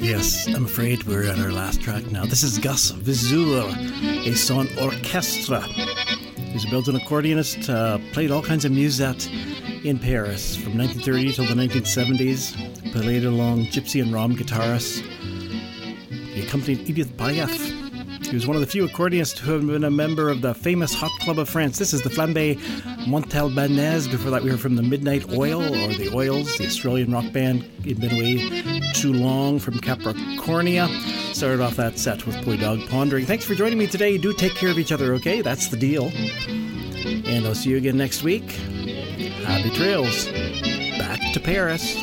Yes, I'm afraid we're at our last track now. This is Gus Viseur et son orchestre. He's a Belgian accordionist, played all kinds of musette in Paris from 1930 till the 1970s. Played along Gypsy and Rom guitarists. He accompanied Edith Piaf. He was one of the few accordionists who have been a member of the famous Hot Club of France. This is the Flambe Montalbanaise. Before that, we heard from the Midnight Oil, or the Oils, the Australian rock band. It'd been away too long from Capricornia. Started off that set with Boy Dog Pondering. Thanks for joining me today. Do take care of each other, okay? That's the deal. And I'll see you again next week. Happy trails. Back to Paris.